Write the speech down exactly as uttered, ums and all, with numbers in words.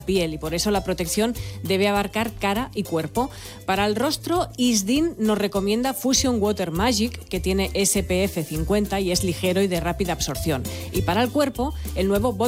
piel y por eso la protección debe abarcar cara y cuerpo. Para el rostro, Isdin nos recomienda Fusion Water Magic, que tiene S P F cincuenta y es ligero y de rápida absorción. Y para el cuerpo, el nuevo